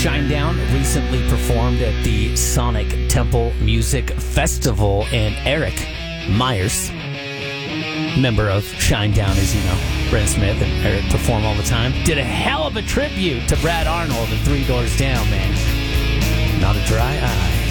Shinedown recently performed at the Sonic Temple Music Festival, and Eric Myers, member of Shinedown, as you know, Brent Smith and Eric perform all the time, did a hell of a tribute to Brad Arnold and Three Doors Down, man. Not a dry eye.